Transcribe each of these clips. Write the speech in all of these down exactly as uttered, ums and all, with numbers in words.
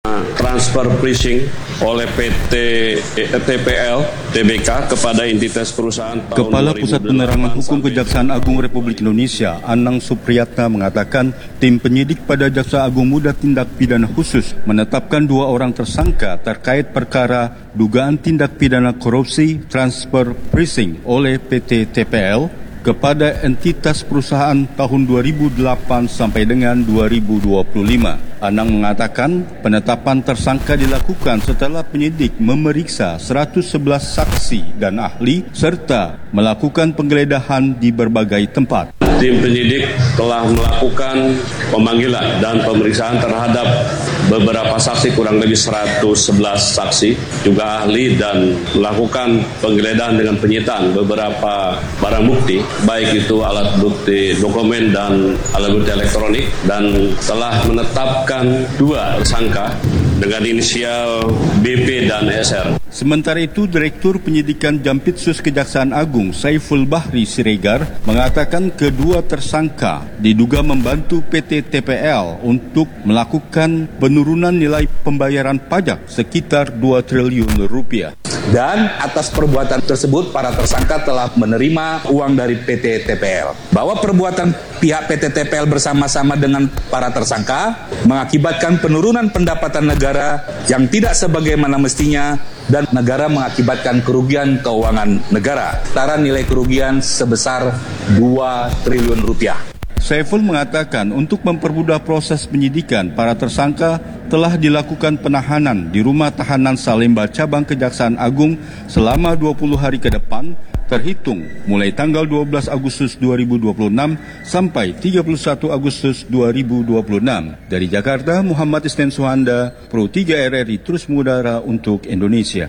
transfer pricing oleh P T T P L T B K kepada entitas perusahaan tahun Kepala Pusat Penerangan Hukum Kejaksaan Agung Republik Indonesia Anang Supriyatna mengatakan tim penyidik pada Jaksa Agung Muda Tindak Pidana Khusus menetapkan dua orang tersangka terkait perkara dugaan tindak pidana korupsi transfer pricing oleh P T T P L kepada entitas perusahaan tahun dua ribu delapan sampai dengan dua ribu dua puluh lima. Anang mengatakan penetapan tersangka dilakukan setelah penyidik memeriksa seratus sebelas saksi dan ahli serta melakukan penggeledahan di berbagai tempat. Tim penyidik telah melakukan pemanggilan dan pemeriksaan terhadap beberapa saksi, kurang lebih seratus sebelas saksi, juga ahli, dan melakukan penggeledahan dengan penyitaan beberapa barang bukti, baik itu alat bukti dokumen dan alat bukti elektronik, dan telah menetapkan dua tersangka dengan inisial B P dan S R. Sementara itu, Direktur Penyidikan Jampitsus Kejaksaan Agung Saiful Bahri Siregar mengatakan kedua tersangka diduga membantu P T T P L untuk melakukan penurunan nilai pembayaran pajak sekitar dua triliun rupiah. Dan atas perbuatan tersebut para tersangka telah menerima uang dari P T T P L. Bahwa perbuatan pihak P T T P L bersama-sama dengan para tersangka mengakibatkan penurunan pendapatan negara yang tidak sebagaimana mestinya, dan negara mengakibatkan kerugian keuangan negara. Setara nilai kerugian sebesar dua triliun rupiah. Saiful mengatakan untuk mempermudah proses penyidikan, para tersangka telah dilakukan penahanan di Rumah Tahanan Salemba Cabang Kejaksaan Agung selama dua puluh hari ke depan, terhitung mulai tanggal dua belas Agustus dua ribu dua puluh enam sampai tiga puluh satu Agustus dua ribu dua puluh enam. Dari Jakarta, Muhammad Isnen Suhanda, Pro tiga R R I terus mengudara untuk Indonesia.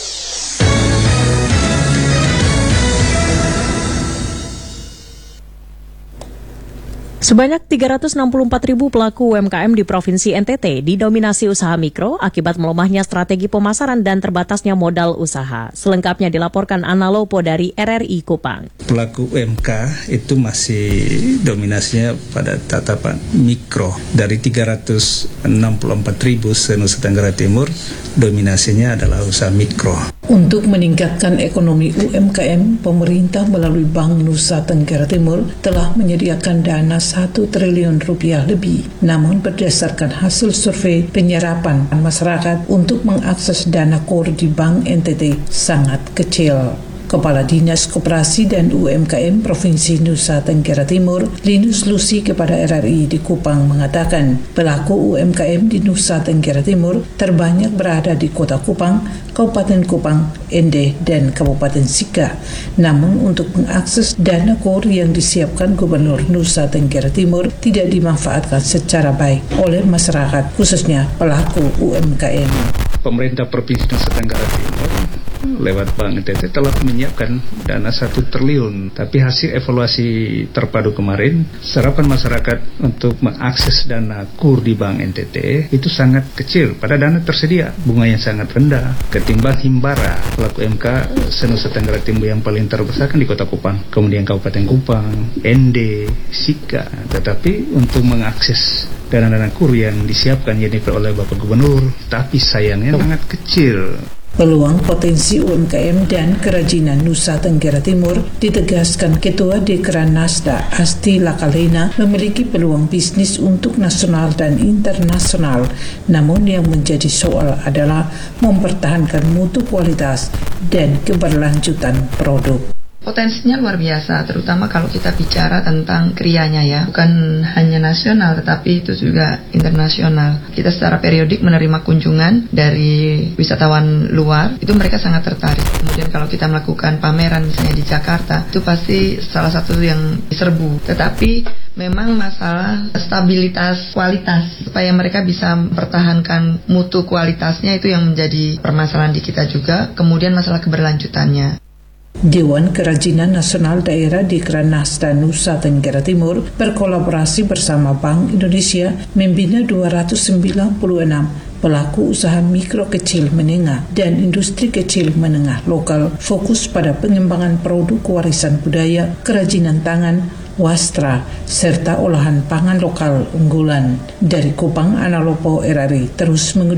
Sebanyak tiga ratus enam puluh empat ribu pelaku U M K M di Provinsi N T T didominasi usaha mikro akibat melemahnya strategi pemasaran dan terbatasnya modal usaha. Selengkapnya dilaporkan Ana Lopo dari R R I Kupang. Pelaku U M K itu masih dominasinya pada tatapan mikro. Dari tiga ratus enam puluh empat ribu se-Nusa Tenggara Timur, dominasinya adalah usaha mikro. Untuk meningkatkan ekonomi U M K M, pemerintah melalui Bank Nusa Tenggara Timur telah menyediakan dana satu triliun rupiah lebih. Namun berdasarkan hasil survei penyerapan masyarakat untuk mengakses dana KOR di Bank N T T sangat kecil. Kepala Dinas Koperasi dan U M K M Provinsi Nusa Tenggara Timur, Linus Lusi, kepada R R I di Kupang mengatakan, pelaku U M K M di Nusa Tenggara Timur terbanyak berada di Kota Kupang, Kabupaten Kupang, Ende, dan Kabupaten Sika. Namun untuk mengakses dana KOR yang disiapkan Gubernur Nusa Tenggara Timur tidak dimanfaatkan secara baik oleh masyarakat, khususnya pelaku U M K M. Pemerintah Provinsi Nusa Tenggara Timur lewat Bank N T T telah menyiapkan dana satu triliun, tapi hasil evaluasi terpadu kemarin, serapan masyarakat untuk mengakses dana KUR di Bank N T T itu sangat kecil, pada dana tersedia bunganya sangat rendah ketimbang himbara. Pelaku M K se-Nusa Tenggara Timur yang paling terbesar kan di Kota Kupang, kemudian Kabupaten Kupang, Ende, Sika, tetapi untuk mengakses dana-dana KUR yang disiapkan yang diperoleh Bapak Gubernur, tapi sayangnya sangat kecil. Peluang potensi U M K M dan kerajinan Nusa Tenggara Timur ditegaskan Ketua Dekran Nasda Asti Lakalena memiliki peluang bisnis untuk nasional dan internasional. Namun yang menjadi soal adalah mempertahankan mutu kualitas dan keberlanjutan produk. Potensinya luar biasa, terutama kalau kita bicara tentang krianya ya, bukan hanya nasional tetapi itu juga internasional. Kita secara periodik menerima kunjungan dari wisatawan luar, itu mereka sangat tertarik. Kemudian kalau kita melakukan pameran misalnya di Jakarta, itu pasti salah satu yang diserbu. Tetapi memang masalah stabilitas kualitas, supaya mereka bisa mempertahankan mutu kualitasnya, itu yang menjadi permasalahan di kita juga. Kemudian masalah keberlanjutannya. Dewan Kerajinan Nasional Daerah Dekran Nasda Nusa Tenggara Timur berkolaborasi bersama Bank Indonesia membina dua ratus sembilan puluh enam pelaku usaha mikro kecil menengah dan industri kecil menengah lokal, fokus pada pengembangan produk warisan budaya, kerajinan tangan, wastra, serta olahan pangan lokal unggulan. Dari Kupang, Ana Lopo, R R I terus mengedukasi